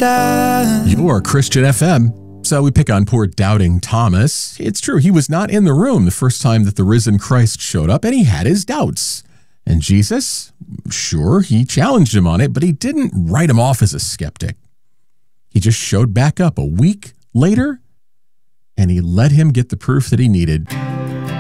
stand. You're Christian FM. So we pick on poor doubting Thomas. It's true, he was not in the room the first time that the risen Christ showed up, and he had his doubts. And Jesus, sure, he challenged him on it, but he didn't write him off as a skeptic. He just showed back up a week later, and he let him get the proof that he needed.